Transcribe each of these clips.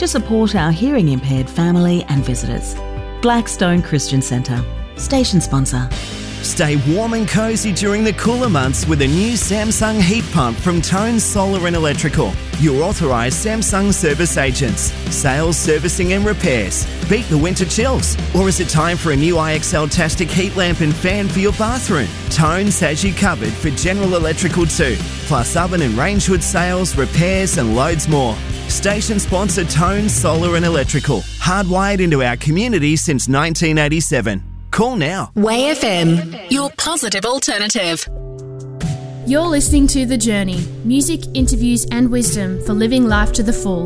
to support our hearing impaired family and visitors. Blackstone Christian Centre, station sponsor. Stay warm and cosy during the cooler months with a new Samsung heat pump from Tone Solar and Electrical. Your authorised Samsung service agents. Sales, servicing and repairs. Beat the winter chills. Or is it time for a new IXL-tastic heat lamp and fan for your bathroom? Tones has you covered for general electrical too. Plus oven and range hood sales, repairs and loads more. Station sponsor Tone Solar and Electrical. Hardwired into our community since 1987. Call now. Way FM, your positive alternative. You're listening to The Journey, music, interviews and wisdom for living life to the full.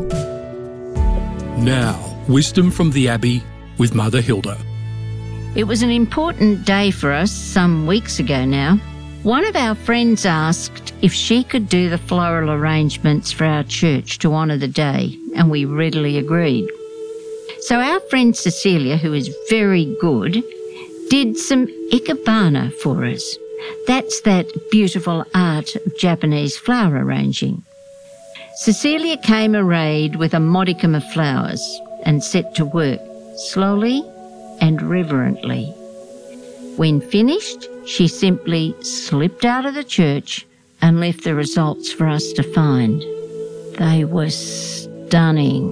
Now, wisdom from the Abbey with Mother Hilda. It was an important day for us some weeks ago now. One of our friends asked if she could do the floral arrangements for our church to honour the day, and we readily agreed. So our friend Cecilia, who is very good, did some ikebana for us. That's that beautiful art of Japanese flower arranging. Cecilia came arrayed with a modicum of flowers and set to work, slowly and reverently. When finished, she simply slipped out of the church and left the results for us to find. They were stunning.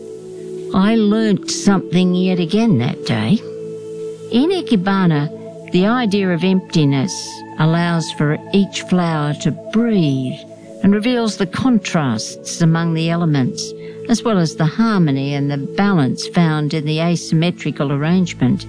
I learnt something yet again that day. In ikebana, the idea of emptiness allows for each flower to breathe and reveals the contrasts among the elements, as well as the harmony and the balance found in the asymmetrical arrangement.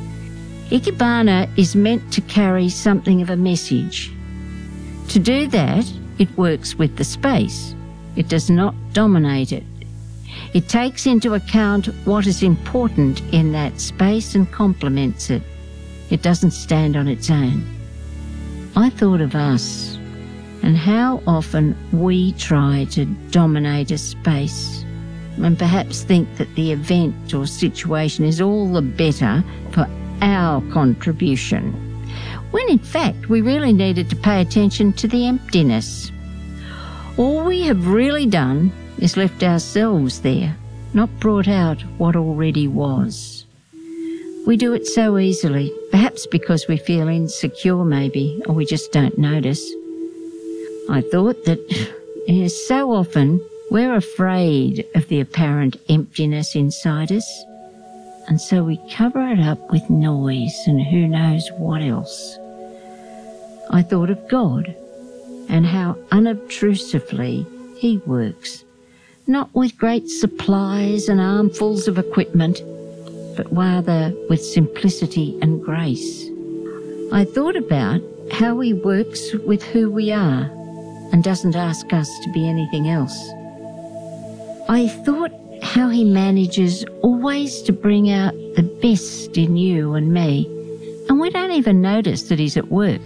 Ikebana is meant to carry something of a message. To do that, it works with the space. It does not dominate it. It takes into account what is important in that space and complements it. It doesn't stand on its own. I thought of us and how often we try to dominate a space and perhaps think that the event or situation is all the better for our contribution, when in fact we really needed to pay attention to the emptiness. All we have really done is left ourselves there, not brought out what already was. We do it so easily, perhaps because we feel insecure maybe, or we just don't notice. I thought that so often we're afraid of the apparent emptiness inside us, and so we cover it up with noise and who knows what else. I thought of God and how unobtrusively He works, not with great supplies and armfuls of equipment, but rather with simplicity and grace. I thought about how He works with who we are and doesn't ask us to be anything else. I thought how He manages always to bring out the best in you and me, and we don't even notice that He's at work.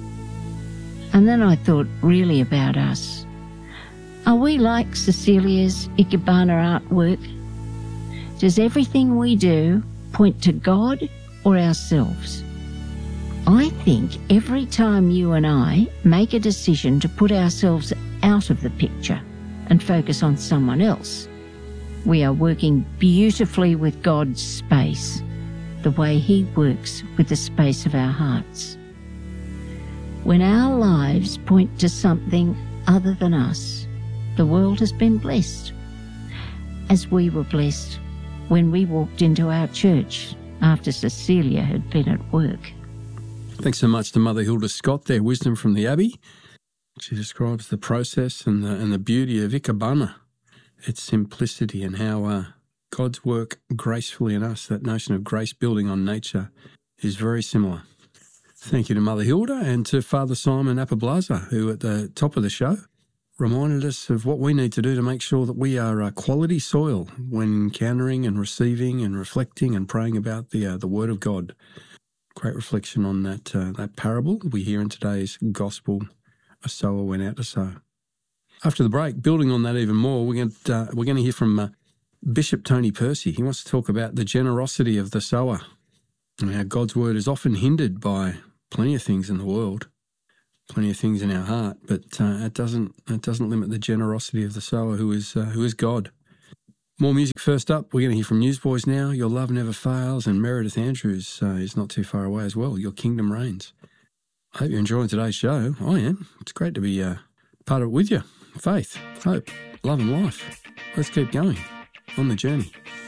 And then I thought really about us. Are we like Cecilia's ikebana artwork? Does everything we do point to God or ourselves? I think every time you and I make a decision to put ourselves out of the picture and focus on someone else, we are working beautifully with God's space, the way He works with the space of our hearts. When our lives point to something other than us, the world has been blessed, as we were blessed when we walked into our church after Cecilia had been at work. Thanks so much to Mother Hilda Scott there, wisdom from the Abbey. She describes the process and the beauty of ikebana, its simplicity and how God's work gracefully in us, that notion of grace building on nature, is very similar. Thank you to Mother Hilda and to Father Simon Apablaza, who at the top of the show reminded us of what we need to do to make sure that we are quality soil when encountering and receiving and reflecting and praying about the Word of God. Great reflection on that parable we hear in today's Gospel, a sower went out to sow. After the break, building on that even more, we're going to hear from Bishop Tony Percy. He wants to talk about the generosity of the sower and how God's Word is often hindered by plenty of things in the world, plenty of things in our heart, but it doesn't limit the generosity of the sower who is God. More music first up. We're going to hear from Newsboys now. Your Love Never Fails, and Meredith Andrews is not too far away as well. Your Kingdom Reigns. I hope you're enjoying today's show. I am. It's great to be part of it with you. Faith, hope, love and life. Let's keep going on the journey.